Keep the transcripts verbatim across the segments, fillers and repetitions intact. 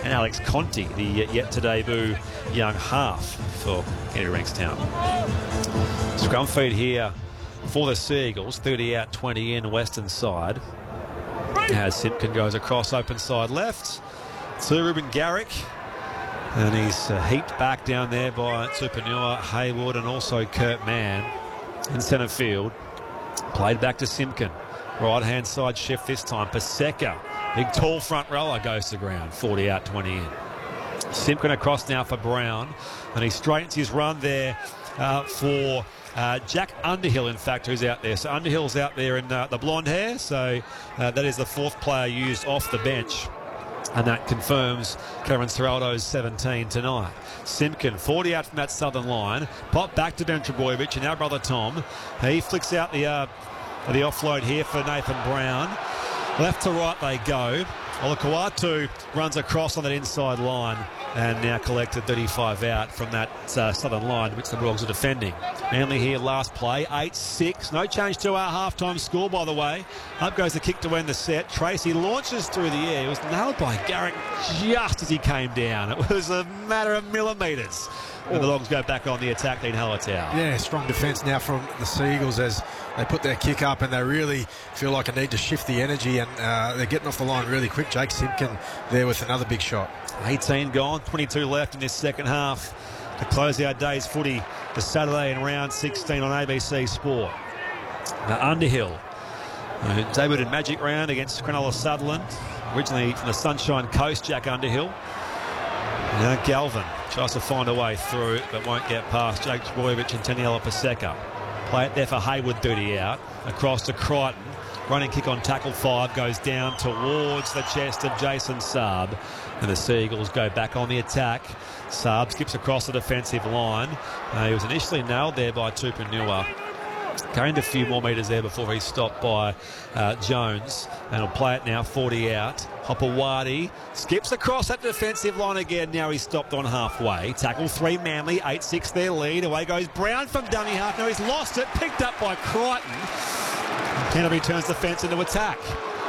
and Alex Conti, the yet-to-debut young half for Canterbury Bankstown. Scrum feed here for the Seagulls, thirty out, twenty in, western side. As Simpkin goes across open side left to Ruben Garrick. And he's uh, heaped back down there by Tupanua, Haywood, and also Kurt Mann in centre field. Played back to Simpkin. Right-hand side shift this time. Paseka, big tall front rower, goes to ground. forty out, twenty in. Simpkin across now for Brown. And he straightens his run there uh, for uh, Jack Underhill, in fact, who's out there. So Underhill's out there in uh, the blonde hair. So uh, that is the fourth player used off the bench. And that confirms Cameron Serraldo's seventeen tonight. Simpkin, forty out from that southern line. Pop back to Ben Trebojevic, and our brother Tom. He flicks out the uh, the offload here for Nathan Brown. Left to right they go. Olakau'atu runs across on that inside line and now collected thirty-five out from that uh, southern line which the Bulldogs are defending. Manly here last play, eight six. No change to our halftime score, by the way. Up goes the kick to end the set. Tracy launches through the air. It was nailed by Garrick just as he came down. It was a matter of millimetres. And the Dogs go back on the attack, Dean Hallertau. Yeah, strong defence now from the Seagulls as they put their kick up and they really feel like a need to shift the energy, and uh, they're getting off the line really quick. Jake Simpkin there with another big shot. eighteen gone, twenty-two left in this second half to close our day's footy for Saturday in round sixteen on A B C Sport. Now Underhill uh, debuted Magic Round against Cronulla Sutherland, originally from the Sunshine Coast, Jack Underhill. Now Galvin tries to find a way through but won't get past Jake Trebojevic and Taniela Paseka. Play it there for Haywood, thirty out. Across to Crichton. Running kick on tackle five goes down towards the chest of Jason Saab. And the Seagulls go back on the attack. Saab skips across the defensive line. Uh, he was initially nailed there by Tupanua. Gained a few more metres there before he's stopped by uh, Jones. And he'll play it now, forty out. Hopewadi skips across that defensive line again. Now he's stopped on halfway. Tackle three, Manly, eight six their lead. Away goes Brown from dummy half. Now he's lost it, picked up by Crichton. Canterbury turns the fence into attack.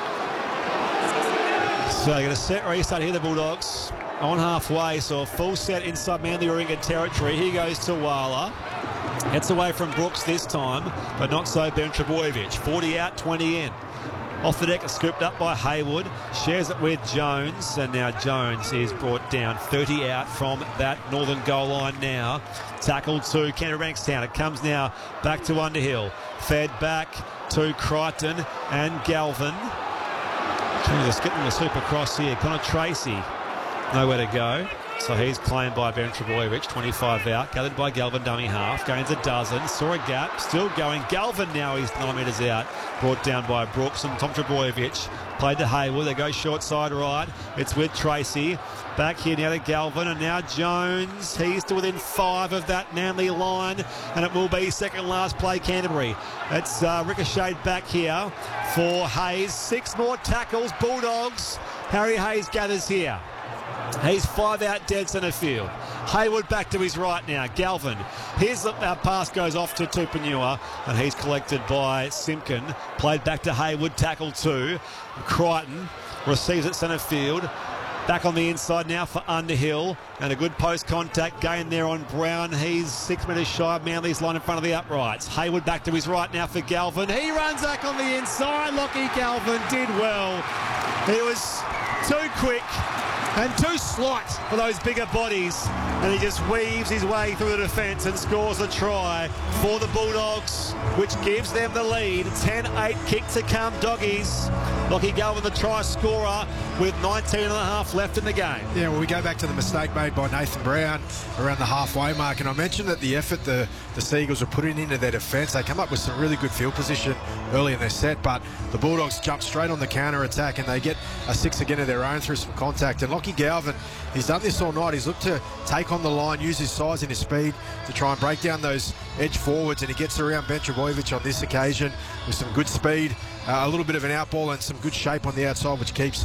So they're going to set restart here, the Bulldogs. On halfway, so a full set inside Manly Warringah territory. Here goes to Wala. Gets away from Brooks this time, but not so Ben Trebojevic. forty out, twenty in. Off the deck, scooped up by Haywood. Shares it with Jones, and now Jones is brought down. thirty out from that northern goal line now. Tackle to Canterbury Bankstown. It comes now back to Underhill. Fed back to Crichton and Galvin. Just getting the super cross here. Connor Tracy, nowhere to go. So he's claimed by Ben Trebojevic, twenty-five out. Gathered by Galvin, dummy half. Gains a dozen. Saw a gap. Still going. Galvin now he's nine metres out. Brought down by Brooks and Tom Trebojevic. Played to Haywood. They go short side right. It's with Tracy. Back here now to Galvin. And now Jones. He's to within five of that Manly line. And it will be second last play Canterbury. It's uh, ricocheted back here for Hayes. Six more tackles. Bulldogs. Harry Hayes gathers here. He's five out, dead centre field. Haywood back to his right now. Galvin. Here's the uh, pass goes off to Tupanua, and he's collected by Simpkin. Played back to Haywood, tackle two. Crichton receives at centre field. Back on the inside now for Underhill, and a good post contact gain there on Brown. He's six metres shy of Manly's line in front of the uprights. Haywood back to his right now for Galvin. He runs back on the inside. Lockie Galvin did well. He was too quick and too slight for those bigger bodies, and he just weaves his way through the defence and scores a try for the Bulldogs, which gives them the lead. ten eight kick to come, Doggies. Lockie Galvin, the try scorer, with nineteen and a half left in the game. Yeah, well, we go back to the mistake made by Nathan Brown around the halfway mark, and I mentioned that the effort the, the Seagulls are putting into their defence, they come up with some really good field position early in their set, but the Bulldogs jump straight on the counter-attack, and they get a six again of their own through some contact. And Lockie Galvin, he's done this all night. He's looked to take on the line, use his size and his speed to try and break down those edge forwards, and he gets around Ben Trebojevic on this occasion with some good speed, uh, a little bit of an outball and some good shape on the outside, which keeps Luke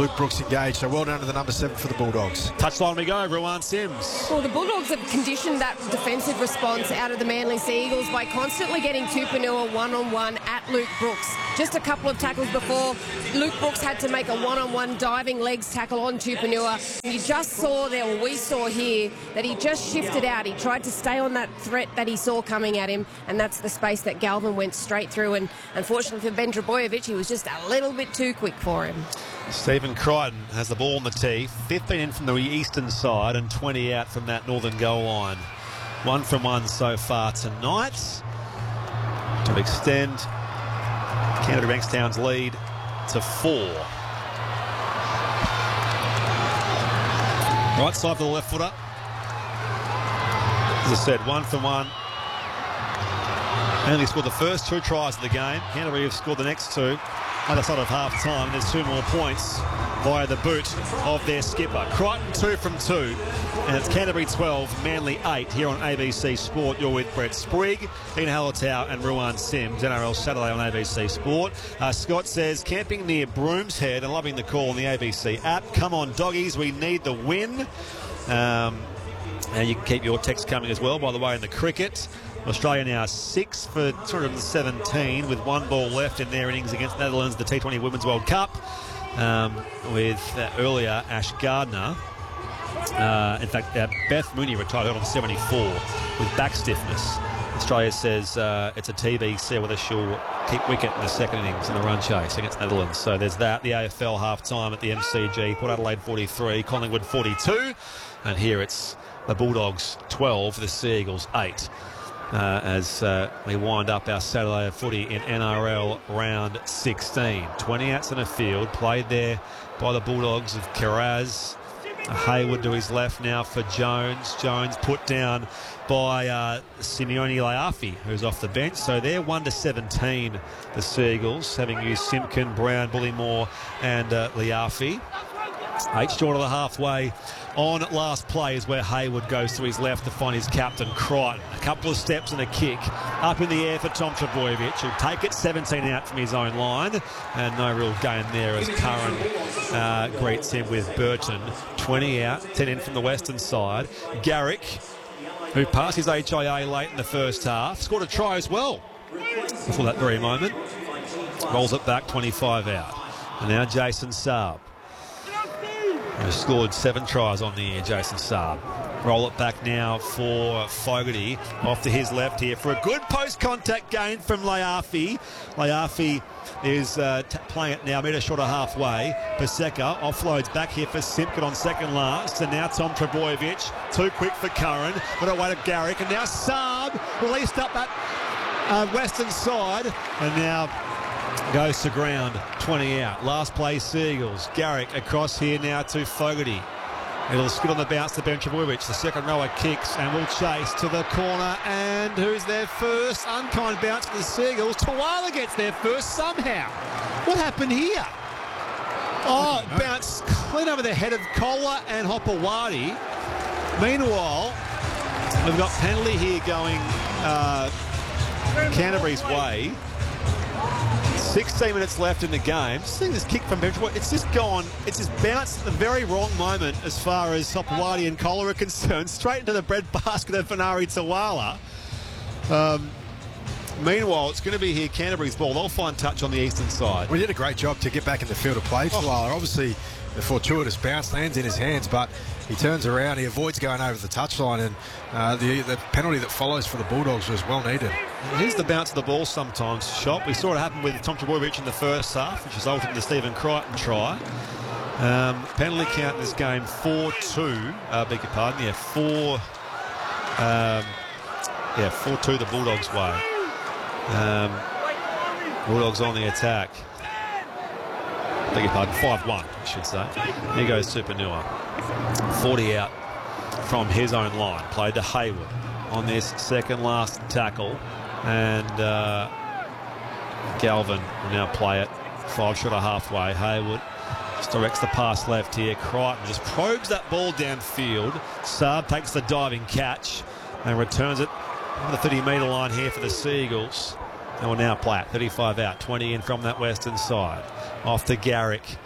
Luke Brooks engaged. So well done to the number seven for the Bulldogs. Touchline we go, Ruan Sims. Well, the Bulldogs have conditioned that defensive response out of the Manly Sea Eagles by constantly getting Tupouniua one-on-one at Luke Brooks. Just a couple of tackles before, Luke Brooks had to make a one-on-one diving legs tackle on Tupouniua. You just saw there, or we saw here, that he just shifted out. He tried to stay on that threat that he saw coming at him, and that's the space that Galvin went straight through. And unfortunately for Ben Trbojevic, he was just a little bit too quick for him. Stephen Crichton has the ball on the tee. fifteen in from the eastern side and twenty out from that northern goal line. One from one so far tonight to extend Canterbury Bankstown's lead to four. Right side for the left footer. As I said, one from one. Only scored the first two tries of the game. Canterbury have scored the next two. Other side of half time, there's two more points via the boot of their skipper. Crichton two from two, and it's Canterbury twelve, Manly eight here on A B C Sport. You're with Brett Sprigg, Dean Hallertau and Ruan Sims, N R L Saturday on A B C Sport. Uh, Scott says, camping near Broomshead and loving the call on the A B C app. Come on, doggies, we need the win. Um, and you can keep your text coming as well, by the way, in the cricket. Australia now six for two hundred seventeen with one ball left in their innings against Netherlands, the T twenty Women's World Cup, um, with uh, earlier Ash Gardner. Uh, in fact, uh, Beth Mooney retired on seventy-four with back stiffness. Australia says uh, it's a T B C whether she'll keep wicket in the second innings in the run chase against Netherlands. So there's that. The A F L half-time at the M C G. Port Adelaide forty-three, Collingwood forty-two. And here it's the Bulldogs twelve, the Sea Eagles eight. Uh, as uh, we wind up our Saturday footy in N R L round sixteen. twenty outs in a field, played there by the Bulldogs of Kiraz. Hayward to his left now for Jones. Jones put down by uh, Simeone Laafi, who's off the bench. So they're one to seventeen, the Sea Eagles, having used Simpkin, Brown, Bullymore and uh, Laafi. Eight short of the halfway on last play is where Hayward goes to his left to find his captain, Crichton. A couple of steps and a kick up in the air for Tom Trbojevic, who'll take it seventeen out from his own line. And no real gain there as Curran uh, greets him with Burton. twenty out, ten in from the western side. Garrick, who passed his H I A late in the first half, scored a try as well before that very moment. Rolls it back, twenty-five out. And now Jason Saab, who scored seven tries on the year, Jason Saab. Roll it back now for Fogarty. Off to his left here for a good post-contact gain from Laafi. Laafi is uh, t- playing it now, metre short of halfway. Paseka offloads back here for Simpkin on second last. And now Tom Trbojevic, too quick for Curran. But away to Garrick. And now Saab released up that uh, western side. And now goes to ground, twenty out. Last play, Seagulls. Garrick across here now to Fogarty. It'll skid on the bounce to Ben Trbojevic. The second rower kicks and will chase to the corner. And who's there first? Unkind bounce for the Seagulls. Tuala gets there first somehow. What happened here? Oh, it bounced clean over the head of Kohler and Hopewadi. Meanwhile, we've got penalty here going uh, Canterbury's way. sixteen minutes left in the game. Seeing this kick from Bench, it's just gone, it's just bounced at the very wrong moment as far as Hopewadi and Kohler are concerned, straight into the bread basket of Fanari Tuala. Um, meanwhile, it's going to be here Canterbury's ball. They'll find touch on the eastern side. Well, he did a great job to get back in the field of play. Oh. Tuala, obviously, the fortuitous bounce lands in his hands, but he turns around, he avoids going over the touchline, and uh, the, the penalty that follows for the Bulldogs was well needed. Here's the bounce of the ball sometimes, Shop. We saw it happen with Tom Trbojevic in the first half, which resulted in the Stephen Crichton try. Um, penalty count in this game, four two. Uh, beg your pardon, yeah, four. Um, yeah, four two the Bulldogs' way. Um, Bulldogs on the attack. Beg your pardon, five one, I should say. Here goes Tupouniua. forty out from his own line. Played to Hayward on this second last tackle. And uh, Galvin will now play it. Five short of halfway. Hayward just directs the pass left here. Crichton just probes that ball downfield. Saab takes the diving catch and returns it on the thirty metre line here for the Seagulls. And will now play it. thirty-five out, twenty in from that western side. Off to Garrick.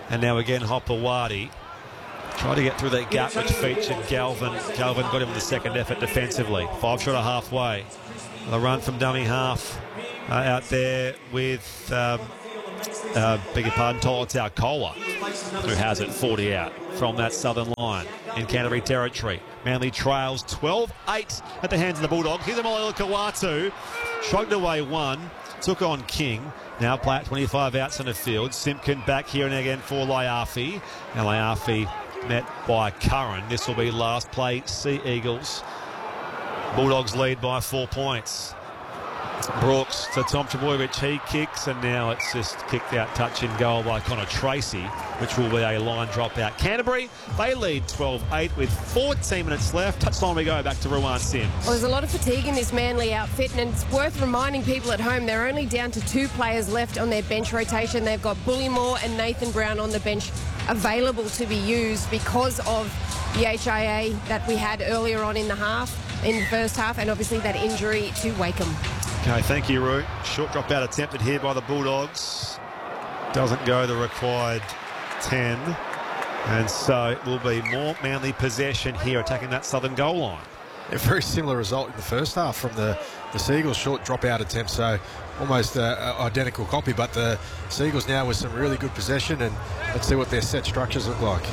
And now again, Hopewadi. Tried to get through that gap which featured Galvin. Galvin got him in the second effort defensively. Five short of halfway. The run from dummy half uh, out there with, um, uh, beg your pardon, Tolotau Kola, who has it forty out from that southern line in Canterbury territory. Manly trails twelve eight at the hands of the Bulldogs. Here's a Malila Kawatu. Shrugged away one. Took on King. Now play at twenty-five out centre field. Simpkin back here and again for Laiafi. And Laiafi met by Curran. This will be last play. Sea Eagles. Bulldogs lead by four points. Brooks to Tom Trbojevic. He kicks, and now it's just kicked out touch in goal by Connor Tracy, which will be a line drop out. Canterbury, they lead twelve eight with fourteen minutes left. Touchline we go back to Ruan Sims. Well, there's a lot of fatigue in this Manly outfit, and it's worth reminding people at home they're only down to two players left on their bench rotation. They've got Bullymore and Nathan Brown on the bench available to be used because of the H I A that we had earlier on in the half, in the first half, and obviously that injury to Wakeham. Okay, thank you, Roo. Short drop out attempted here by the Bulldogs. Doesn't go the required ten. And so it will be more Manly possession here, attacking that southern goal line. A very similar result in the first half from the, the Seagulls short drop out attempt. So almost an identical copy, but the Seagulls now with some really good possession, and let's see what their set structures look like.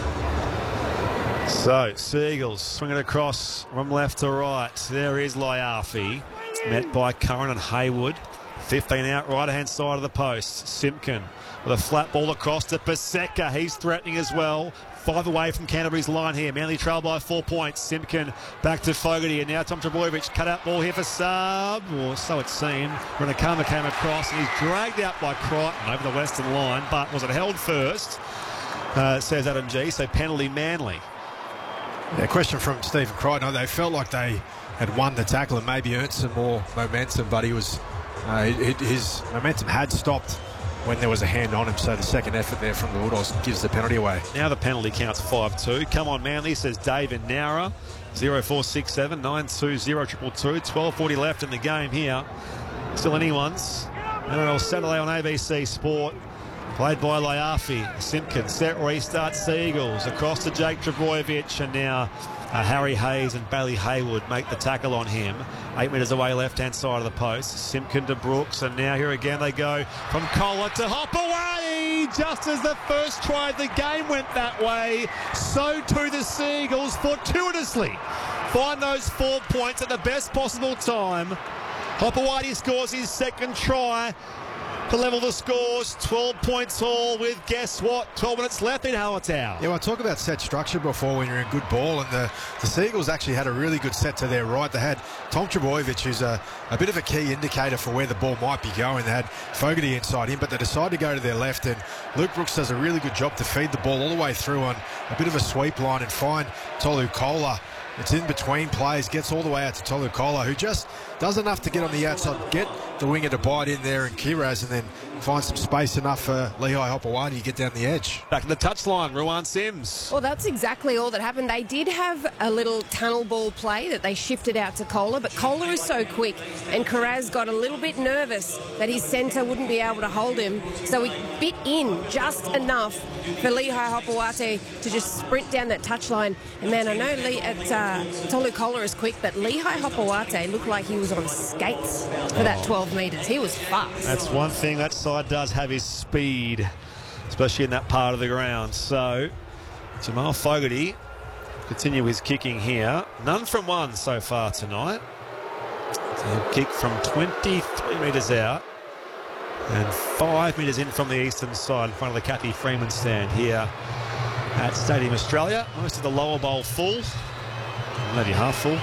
So Seagulls swing it across from left to right. There is Laiafi, met by Curran and Haywood. fifteen out, right-hand side of the post. Simpkin with a flat ball across to Paseka. He's threatening as well. Five away from Canterbury's line here. Manly trail by four points. Simpkin back to Fogarty, and now Tom Trbojevic. Cut out ball here for Saab, or so it seemed. Renakama came across, and he's dragged out by Crichton over the western line, but was it held first? Uh, says Adam G, so penalty Manly. Yeah, question from Stephen Crichton. They felt like they had won the tackle and maybe earned some more momentum, but he was uh, his momentum had stopped when there was a hand on him, so the second effort there from the Bulldogs gives the penalty away. Now the penalty counts five two. Come on, Manly, says David Nowra. zero four six seven nine two zero two two two. twelve forty left in the game here. Still anyone's. N R L Saturday on A B C Sport. Played by Laiafi. Simpkin set restart. Seagulls across to Jake Trbojevic, and now uh, Harry Hayes and Bailey Haywood make the tackle on him. Eight metres away, left-hand side of the post. Simpkin to Brooks, and now here again they go from Collar to Hopewadi. Just as the first try of the game went that way, so too the Seagulls fortuitously find those four points at the best possible time. Hopewadi scores his second try to level the scores. twelve points all with, guess what, twelve minutes left in Hallertau. Yeah, well, I talked about set structure before when you're in good ball, and the, the Seagulls actually had a really good set to their right. They had Tom Trbojevic, who's a, a bit of a key indicator for where the ball might be going. They had Fogarty inside him, but they decided to go to their left, and Luke Brooks does a really good job to feed the ball all the way through on a bit of a sweep line and find Tolu Kola. It's in between plays, gets all the way out to Tolu Kola, who just does enough to get on the outside, get the winger to bite in there and Kiraz, and then find some space enough for Lehigh Hopewadi to get down the edge. Back to the touchline, Ruan Sims. Well, that's exactly all that happened. They did have a little tunnel ball play that they shifted out to Kola, but Kola is so quick, and Kiraz got a little bit nervous that his centre wouldn't be able to hold him, so he bit in just enough for Lehigh Hopewadi to just sprint down that touchline. And man, I know Lee at uh, Tolu Kola is quick, but Lehigh Hopewadi looked like he was on skates for that twelve metres. He was fast. That's one thing that side does have, his speed, especially in that part of the ground. So Jamal Fogarty continue his kicking here. None from one so far tonight. So he'll kick from twenty-three metres out and five metres in from the eastern side in front of the Kathy Freeman stand here at Stadium Australia. Most of the lower bowl full, maybe half full.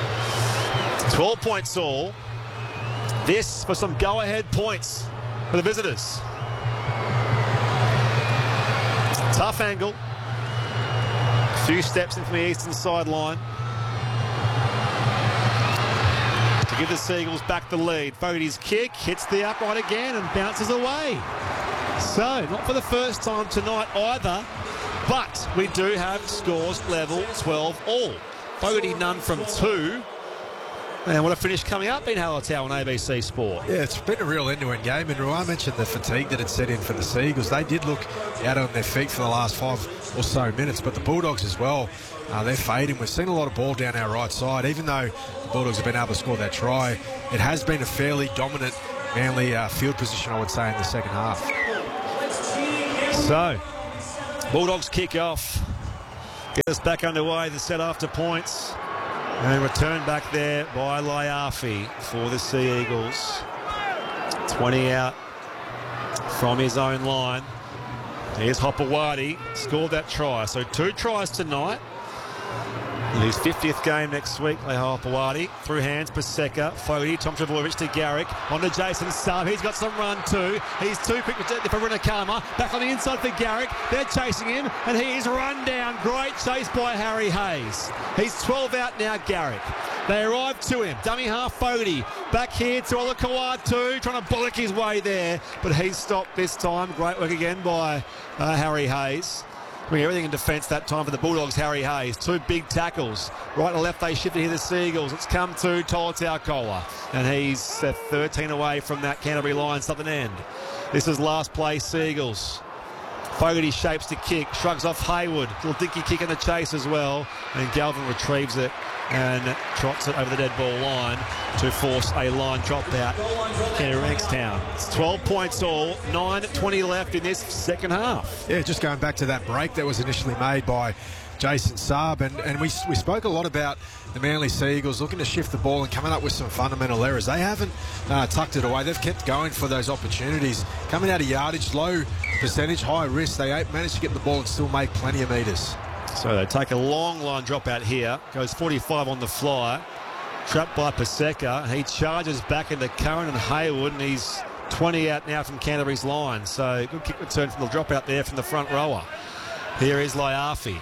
twelve points all. This for some go-ahead points for the visitors. Tough angle. A few steps in from the eastern sideline to give the Seagulls back the lead. Fogarty's kick hits the upright again and bounces away. So, not for the first time tonight either, but we do have scores level twelve all. Fogarty none from two. And what a finish coming up in Hallertau on A B C Sport. Yeah, it's been a real end-to-end game, and Ruan mentioned the fatigue that had set in for the Seagulls. They did look out on their feet for the last five or so minutes, but the Bulldogs as well, uh, they're fading. We've seen a lot of ball down our right side. Even though the Bulldogs have been able to score that try, it has been a fairly dominant Manly uh, field position, I would say, in the second half. So, Bulldogs kick off. Get us back underway, the set after points. And return back there by Laiafi for the Sea Eagles. twenty out from his own line. Here's Hopewadi, scored that try. So two tries tonight. In his fiftieth game next week, Leha Hopewadi. Through hands, Paseka, Fogarty, Tom Trbojevic to Garrick. On to Jason Saab. He's got some run too. He's too quick for Runakama. Back on the inside for Garrick. They're chasing him, and he is run down. Great chase by Harry Hayes. He's twelve out now, Garrick. They arrive to him. Dummy half Fogarty. Back here to Olakau'atu, trying to bollock his way there, but he's stopped this time. Great work again by uh, Harry Hayes. Doing everything in defence that time for the Bulldogs, Harry Hayes. Two big tackles. Right to left, they shifted here, the Seagulls. It's come to Tolutau Kola. And he's uh, thirteen away from that Canterbury line, southern end. This is last place, Seagulls. Fogarty shapes the kick, shrugs off Hayward. Little dinky kick in the chase as well. And Galvin retrieves it and trots it over the dead ball line to force a line drop out in Bankstown. It's twelve points all, nine twenty left in this second half. Yeah, just going back to that break that was initially made by Jason Saab, and, and we, we spoke a lot about the Manly Seagulls looking to shift the ball and coming up with some fundamental errors. They haven't uh, tucked it away. They've kept going for those opportunities. Coming out of yardage, low percentage, high risk, they managed to get the ball and still make plenty of metres. So they take a long line drop out here. Goes forty-five on the fly. Trapped by Paseka. He charges back into Curran and Hayward, and he's twenty out now from Canterbury's line. So good kick return from the drop out there from the front rower. Here is Laiafi.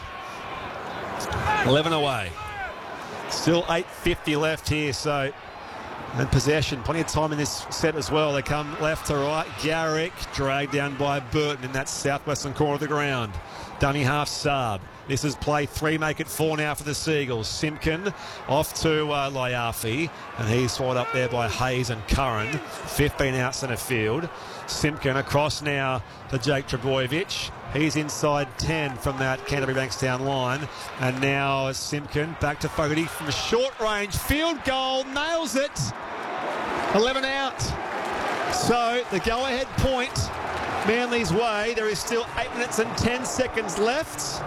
eleven away. Still eight fifty left here, so and possession. Plenty of time in this set as well. They come left to right. Garrick dragged down by Burton in that southwestern corner of the ground. Dummy half Saab. This is play three, make it four now for the Seagulls. Simpkin off to uh, Laiafi, and he's swallowed up there by Hayes and Curran. fifteen out centre field. Simpkin across now to Jake Trbojevic. He's inside ten from that Canterbury Bankstown line. And now Simpkin back to Fogarty from a short range. Field goal, nails it. eleven out. So the go-ahead point Manly's way. There is still eight minutes and ten seconds left.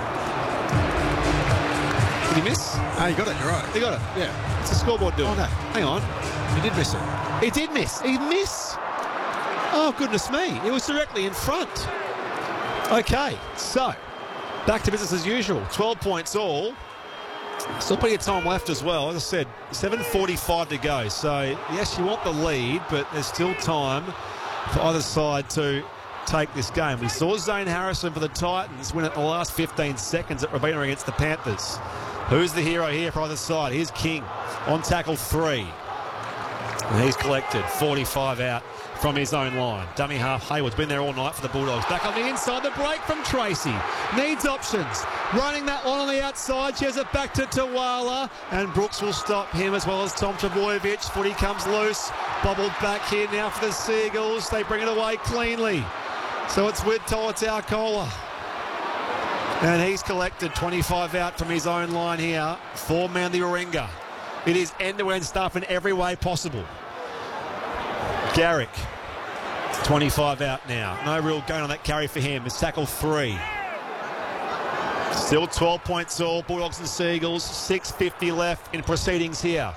Did he miss? Oh, you got it, you're right. He got it. Yeah. What's the scoreboard doing? Oh, no. Hang on. You did miss it. He did miss. He missed. Oh, goodness me. It was directly in front. Okay, so back to business as usual. twelve points all. Still plenty of time left as well. As I said, seven forty-five to go. So, yes, you want the lead, but there's still time for either side to take this game. We saw Zane Harrison for the Titans win it in the last fifteen seconds at Robina against the Panthers. Who's the hero here for either side? Here's King on tackle three. And he's collected forty-five out from his own line. Dummy half Hayward's been there all night for the Bulldogs. Back on the inside, the break from Tracy. Needs options. Running that line on the outside. She has it back to Tawala. And Brooks will stop him as well as Tom Trbojevic. Footy comes loose. Bobbled back here now for the Seagulls. They bring it away cleanly. So it's with Tolutau Kola. And he's collected twenty-five out from his own line here for Manly Warringah. It is end-to-end stuff in every way possible. Garrick, twenty-five out now. No real going on that carry for him. It's tackle three. Still twelve points all. Bulldogs and Seagulls. six fifty left in proceedings here.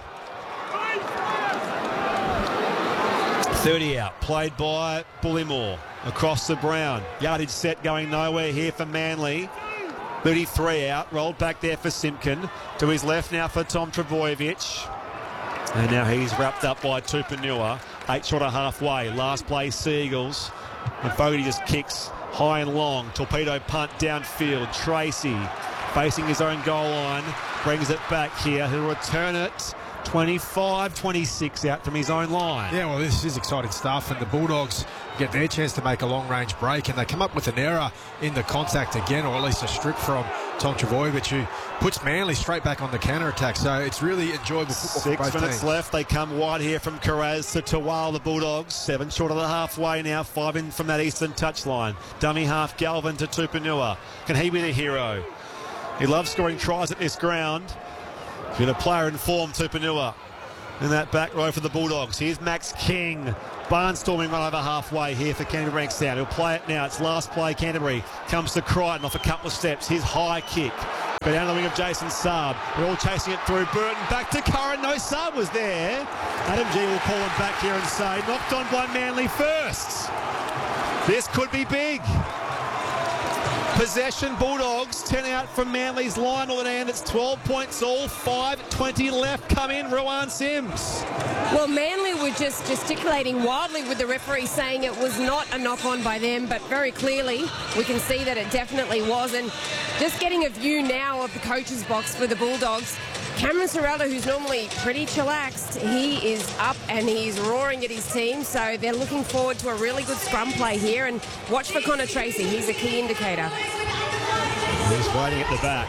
thirty out. Played by Bullymore. Across the Brown. Yardage set going nowhere here for Manly. thirty-three out. Rolled back there for Simpkin. To his left now for Tom Trbojevic. And now he's wrapped up by Tupanua. Eight short of halfway. Last play Seagulls. And Fogarty just kicks high and long. Torpedo punt downfield. Tracy facing his own goal line. Brings it back here. He'll return it. twenty-five twenty-six out from his own line. Yeah, well, this is exciting stuff, and the Bulldogs get their chance to make a long-range break, and they come up with an error in the contact again, or at least a strip from Tom Trbojevic, who puts Manly straight back on the counter-attack. So it's really enjoyable football for both Six minutes teams. left. They come wide here from Carraz to Tawal, the Bulldogs. Seven short of the halfway now. Five in from that eastern touchline. Dummy half Galvin to Tupanua. Can he be the hero? He loves scoring tries at this ground. Been a player in form, Tupanua. In that back row for the Bulldogs. Here's Max King. Barnstorming right over halfway here for Canterbury Bankstown. He'll play it now. It's last play. Canterbury comes to Crichton off a couple of steps. His high kick. Go down the wing of Jason Saab. They're all chasing it through. Burton back to Curran. No, Saab was there. Adam G will call him back here and say, knocked on by Manly first. This could be big. Possession Bulldogs, ten out from Manly's line all at end. It's twelve points all, five twenty left. Come in, Ruan Sims. Well, Manly were just gesticulating wildly with the referee saying it was not a knock-on by them, but very clearly we can see that it definitely was. And just getting a view now of the coach's box for the Bulldogs, Cameron Sorrella, who's normally pretty chillaxed, he is up and he's roaring at his team. So they're looking forward to a really good scrum play here. And watch for Connor Tracy. He's a key indicator. He's waiting at the back.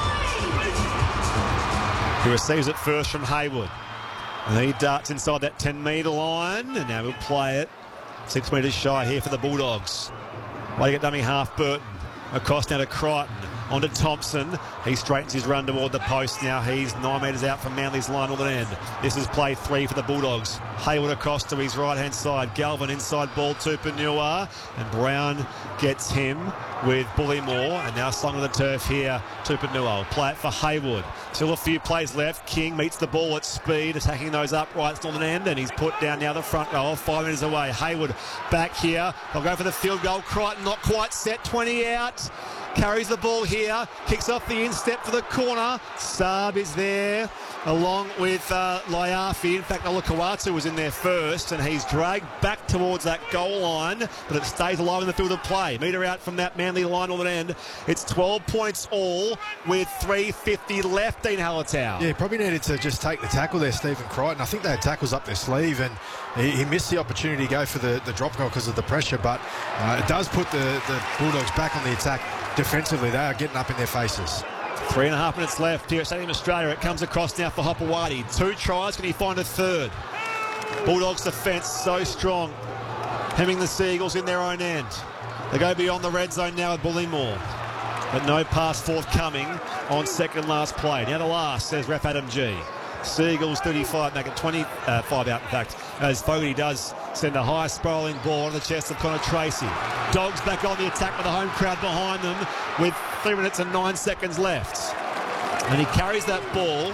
He receives it first from Haywood. And he darts inside that ten metre line. And now he'll play it. Six metres shy here for the Bulldogs. Waiting at dummy half Burton. Across now to Crichton. On to Thompson. He straightens his run toward the post now. He's nine metres out from Manly's line all at end. This is play three for the Bulldogs. Haywood across to his right-hand side. Galvin inside ball to Panua. And Brown gets him with Bullymore. And now slung to the turf here to Panua. Play it for Haywood. Still a few plays left. King meets the ball at speed, attacking those uprights on an end. And he's put down now the front row. Five metres away. Haywood back here. They'll go for the field goal. Crichton not quite set. twenty out. Carries the ball here, kicks off the instep for the corner. Saab is there, along with uh, Laiafi. In fact, Olakawatu was in there first, and he's dragged back towards that goal line, but it stays alive in the field of play. Metre out from that Manly line on the end. It's twelve points all, with three fifty left in Hallertau. Yeah, probably needed to just take the tackle there, Stephen Crichton. I think they had tackles up their sleeve, and he, he missed the opportunity to go for the, the drop goal because of the pressure, but uh, it does put the, the Bulldogs back on the attack. Defensively, they are getting up in their faces. Three and a half minutes left here at Stadium Australia. It comes across now for Hopewadi. Two tries. Can he find a third? Bulldogs defence so strong. Hemming the Seagulls in their own end. They go beyond the red zone now with Bullymore. But no pass forthcoming on second last play. Now the last, says ref Adam G. Seagulls thirty-five, make it twenty-five out in fact, as Fogarty does send a high spiralling ball on the chest of Connor Tracy. Dogs back on the attack with the home crowd behind them with three minutes and nine seconds left. And he carries that ball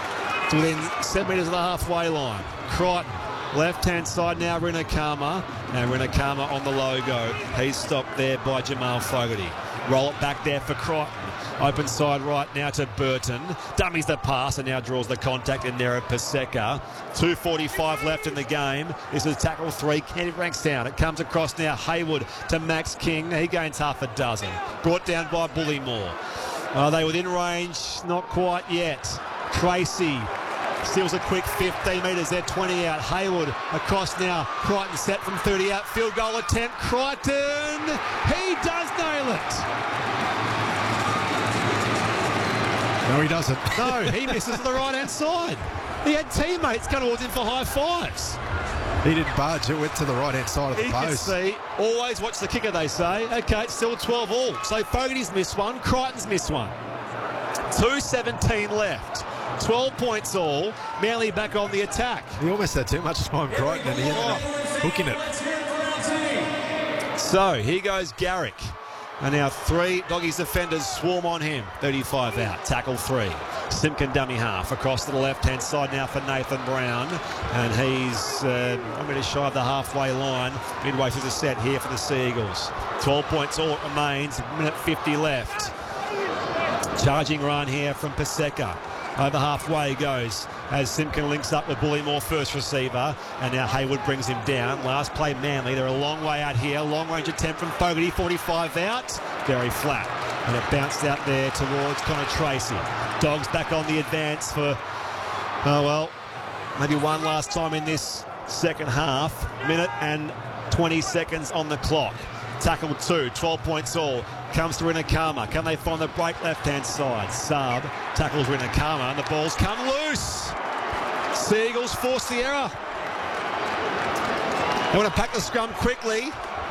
to within seven metres of the halfway line. Crichton, left-hand side now, Rinakama. And Rinakama on the logo. He's stopped there by Jamal Fogarty. Roll it back there for Crichton. Open side right now to Burton. Dummies the pass and now draws the contact in there of Paseka. two forty-five left in the game. This is tackle three. Canterbury Bankstown. It comes across now. Haywood to Max King. He gains half a dozen. Brought down by Bullymore. Are they within range? Not quite yet. Tracy steals a quick fifteen metres there, twenty out. Haywood across now. Crichton set from thirty out. Field goal attempt. Crichton. He does nail it. No, he doesn't. No, he misses to the right-hand side. He had teammates come towards him for high fives. He didn't budge. It went to the right-hand side of the He post. can see. Always watch the kicker, they say. Okay, it's still twelve all. So Fogarty's missed one. Crichton's missed one. two seventeen left. twelve points all. Manly back on the attack. He almost had too much time, Crichton, and he ended up hooking it. So here goes Garrick. And now three Doggies defenders swarm on him. thirty-five out. Tackle three. Simpkin dummy half. Across to the left-hand side now for Nathan Brown. And he's uh, I'm going to shy of the halfway line. Midway through the set here for the Seagulls. twelve points all it remains. minute fifty left. Charging run here from Paseka. Over halfway goes as Simpkin links up with Bullymore, first receiver, and now Haywood brings him down. Last play Manly. They're a long way out here. Long range attempt from Fogarty, forty-five out. Very flat. And it bounced out there towards Connor Tracy. Dogs back on the advance for, oh well, maybe one last time in this second half. Minute and twenty seconds on the clock. Tackle two, twelve points all. comes to Rinakama. Can they find the break left-hand side? Sub tackles Rinakama and the ball's come loose. Seagulls force the error. They want to pack the scrum quickly.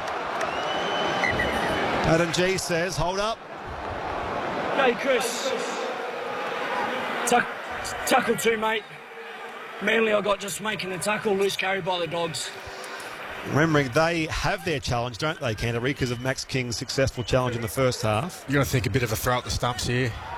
Adam G says, hold up. Hey, Chris. Tuck, tackle two, mate. Manly I got just making the tackle, loose carry by the Dogs. Remembering they have their challenge, don't they, Canterbury, because of Max King's successful challenge in the first half. You've got to think a bit of a throw at the stumps here.